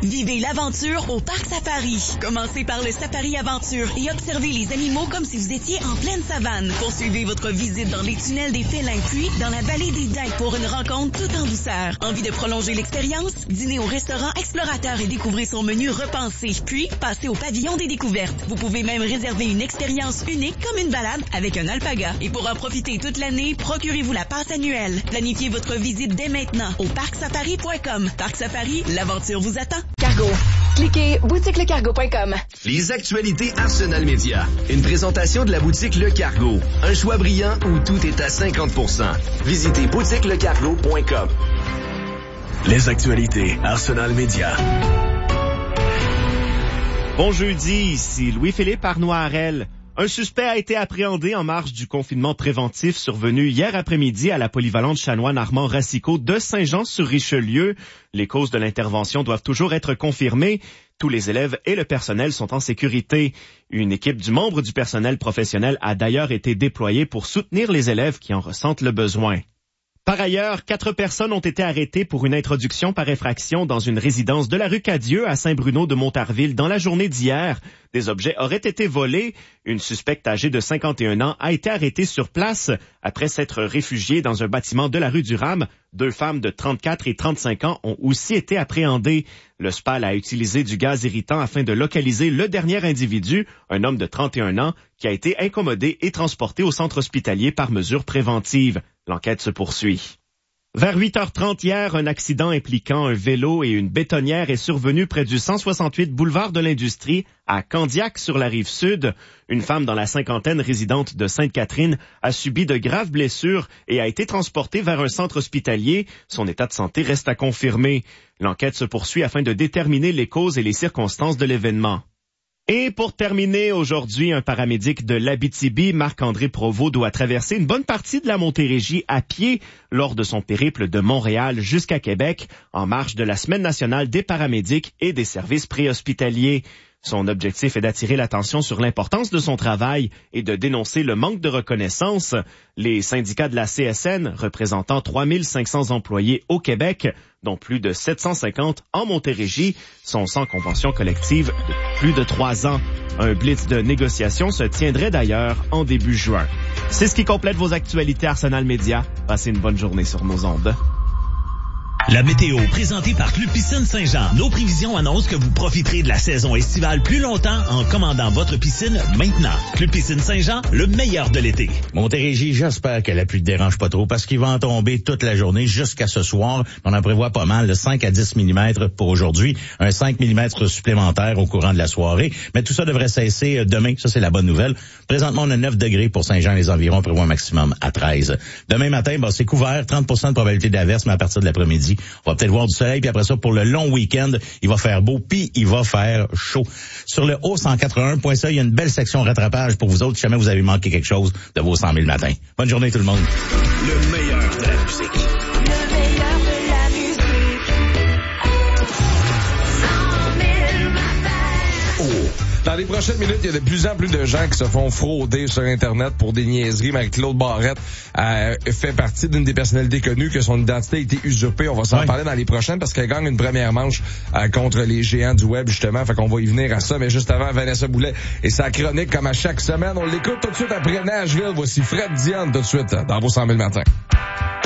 Vivez l'aventure au Parc Safari. Commencez par le Safari Aventure et observez les animaux comme si vous étiez en pleine savane. Poursuivez votre visite dans les tunnels des félins, puis dans la vallée des daims pour une rencontre tout en douceur. Envie de prolonger l'expérience? Dînez au restaurant Explorateur et découvrez son menu repensé. Puis, passez au pavillon des découvertes. Vous pouvez même réserver une expérience unique comme une balade avec un alpaga. Et pour en profiter toute l'année, procurez-vous la passe annuelle. Planifiez votre visite dès maintenant au parcsafari.com. Parc Safari, l'aventure vous attend. Cargo. Cliquez boutiquelecargo.com. Les actualités Arsenal Média. Une présentation de la boutique Le Cargo. Un choix brillant où tout est à 50%. Visitez boutiquelecargo.com. Les actualités Arsenal Média. Bon jeudi, ici Louis-Philippe Arnoirel. Un suspect a été appréhendé en marge du confinement préventif survenu hier après-midi à la polyvalente chanoine Armand Racicot de Saint-Jean-sur-Richelieu. Les causes de l'intervention doivent toujours être confirmées. Tous les élèves et le personnel sont en sécurité. Une équipe du membre du personnel professionnel a d'ailleurs été déployée pour soutenir les élèves qui en ressentent le besoin. Par ailleurs, 4 personnes ont été arrêtées pour une introduction par effraction dans une résidence de la rue Cadieux à Saint-Bruno-de-Montarville dans la journée d'hier. Des objets auraient été volés. Une suspecte âgée de 51 ans a été arrêtée sur place après s'être réfugiée dans un bâtiment de la rue du Ram. 2 femmes de 34 et 35 ans ont aussi été appréhendées. Le SPAL a utilisé du gaz irritant afin de localiser le dernier individu, un homme de 31 ans, qui a été incommodé et transporté au centre hospitalier par mesure préventive. L'enquête se poursuit. Vers 8h30 hier, un accident impliquant un vélo et une bétonnière est survenu près du 168 boulevard de l'Industrie à Candiac sur la rive sud. Une femme dans la cinquantaine résidente de Sainte-Catherine a subi de graves blessures et a été transportée vers un centre hospitalier. Son état de santé reste à confirmer. L'enquête se poursuit afin de déterminer les causes et les circonstances de l'événement. Et pour terminer, aujourd'hui, un paramédic de l'Abitibi, Marc-André Provost, doit traverser une bonne partie de la Montérégie à pied lors de son périple de Montréal jusqu'à Québec, en marge de la Semaine nationale des paramédics et des services préhospitaliers. Son objectif est d'attirer l'attention sur l'importance de son travail et de dénoncer le manque de reconnaissance. Les syndicats de la CSN, représentant 3500 employés au Québec, dont plus de 750 en Montérégie, sont sans convention collective depuis plus de 3 ans. Un blitz de négociation se tiendrait d'ailleurs en début juin. C'est ce qui complète vos actualités Arsenal Média. Passez une bonne journée sur nos ondes. La météo présentée par Club Piscine Saint-Jean. Nos prévisions annoncent que vous profiterez de la saison estivale plus longtemps en commandant votre piscine maintenant. Club Piscine Saint-Jean, le meilleur de l'été. Montérégie, j'espère que la pluie ne dérange pas trop parce qu'il va en tomber toute la journée jusqu'à ce soir. On en prévoit pas mal, 5 à 10 mm pour aujourd'hui, un 5 mm supplémentaire au courant de la soirée. Mais tout ça devrait cesser demain, ça c'est la bonne nouvelle. Présentement, on a 9 degrés pour Saint-Jean et les environs, on prévoit un maximum à 13. Demain matin, c'est couvert, 30% de probabilité d'averse, mais à partir de l'après-midi, on va peut-être voir du soleil, puis après ça, pour le long week-end, il va faire beau, puis il va faire chaud. Sur le haut181.ca, il y a une belle section rattrapage pour vous autres, si jamais vous avez manqué quelque chose de vos 100 000 matins. Bonne journée tout le monde. Le meilleur de la musique. Le meilleur de la musique. 100 000 matins. Dans les prochaines minutes, il y a de plus en plus de gens qui se font frauder sur Internet pour des niaiseries. Marie-Claude Barrette fait partie d'une des personnalités connues que son identité a été usurpée. On va s'en parler dans les prochaines parce qu'elle gagne une première manche contre les géants du web, justement. Fait qu'on va y venir à ça. Mais juste avant, Vanessa Boulet et sa chronique, comme à chaque semaine. On l'écoute tout de suite après Nashville. Voici Fred Dionne tout de suite dans vos 100 000 matins.